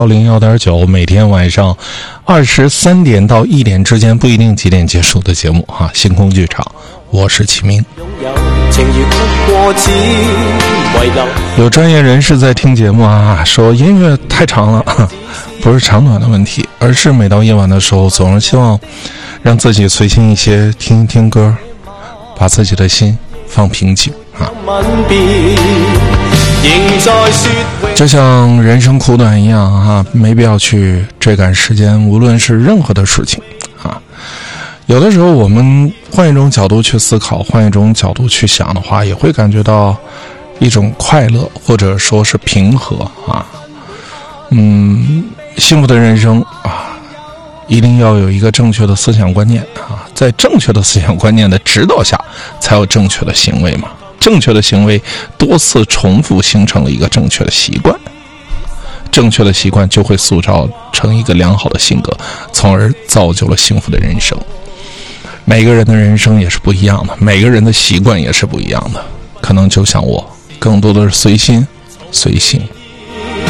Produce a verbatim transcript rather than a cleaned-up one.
零幺点九，每天晚上二十三点到一点之间，不一定几点结束的节目哈、啊。星空剧场，我是启明。有专业人士在听节目啊，说音乐太长了，不是长短的问题，而是每到夜晚的时候，总是希望让自己随心一些，听一听歌，把自己的心放平静啊。就像人生苦短一样啊，没必要去追赶时间，无论是任何的事情啊。有的时候我们换一种角度去思考，换一种角度去想的话，也会感觉到一种快乐，或者说是平和啊。嗯，幸福的人生啊，一定要有一个正确的思想观念啊，在正确的思想观念的指导下，才有正确的行为嘛。正确的行为多次重复形成了一个正确的习惯，正确的习惯就会塑造成一个良好的性格，从而造就了幸福的人生。每个人的人生也是不一样的，每个人的习惯也是不一样的，可能就像我，更多的是随心随性。